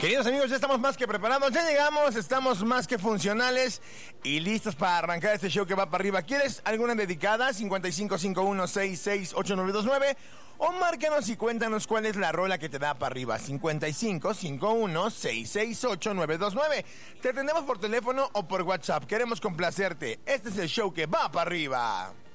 Queridos amigos, ya estamos más que preparados, ya llegamos, estamos más que funcionales y listos para arrancar este show que va para arriba. ¿Quieres alguna dedicada? 5551668929 o márcanos y cuéntanos cuál es la rola que te da para arriba. 5551668929. Te atendemos por teléfono o por WhatsApp. Queremos complacerte. Este es el show que va para arriba.